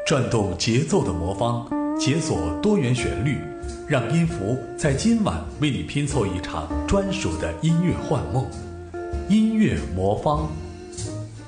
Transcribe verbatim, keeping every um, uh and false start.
转动节奏的魔方，解锁多元旋律，让音符在今晚为你拼凑一场专属的音乐幻梦。音乐魔方。